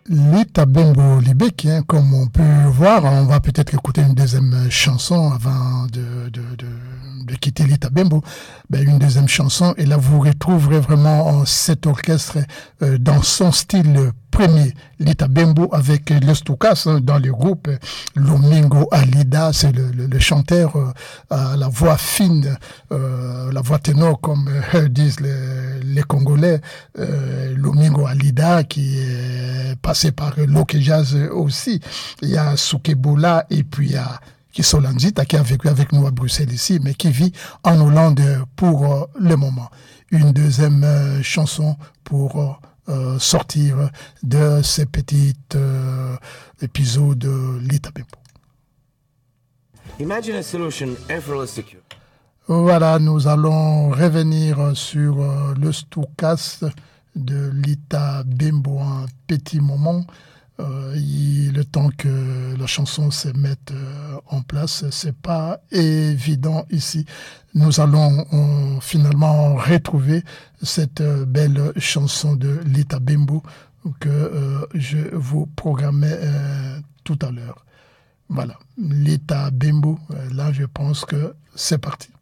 Lita Bembo Libek, hein, comme on peut voir, on va peut-être écouter une deuxième chanson avant de quitter Lita Bembo. Une deuxième chanson, et là vous retrouverez vraiment cet orchestre dans son style premier. Lita Bembo avec le Stukas dans le groupe. Lomingo Alida, c'est le chanteur à la voix fine, la voix ténor comme disent les Congolais. Lomingo Alida qui est passé par Loke Jazz aussi. Il y a Soukebola et puis il y a Kisolanzita qui a vécu avec nous à Bruxelles ici, mais qui vit en Hollande pour le moment. Une deuxième chanson pour sortir de ces petits épisodes de Lita Bembo. Imagine a solution effortless secure. Voilà, nous allons revenir sur le Stukas de Lita Bembo un petit moment. Le temps que la chanson se mette en place, c'est pas évident ici. Nous allons finalement retrouver cette belle chanson de Lita Bembo que je vous programmais tout à l'heure. Voilà, Lita Bembo, là je pense que c'est parti.